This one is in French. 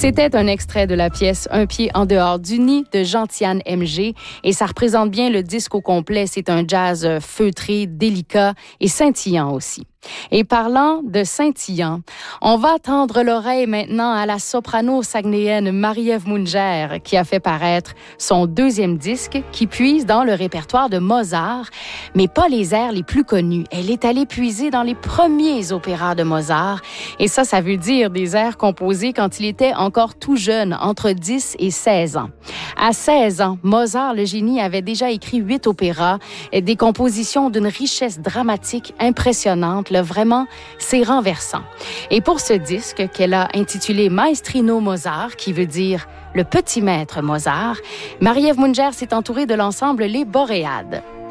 C'était un extrait de la pièce Un pied en dehors du nid de Gentiane MG et ça représente bien le disque au complet. C'est un jazz feutré, délicat et scintillant aussi. Et parlant de scintillant, on va tendre l'oreille maintenant à la soprano saguenayenne Marie-Ève Munger qui a fait paraître son deuxième disque qui puise dans le répertoire de Mozart, mais pas les airs les plus connus. Elle est allée puiser dans les premiers opéras de Mozart et ça veut dire des airs composés quand il était encore tout jeune, entre 10 et 16 ans. À 16 ans, Mozart, le génie, avait déjà écrit 8 opéras et des compositions d'une richesse dramatique impressionnante. Là, vraiment, c'est renversant. Et pour ce disque qu'elle a intitulé Maestrino Mozart, qui veut dire le petit maître Mozart, Marie-Ève Munger s'est entourée de l'ensemble Les Boréades.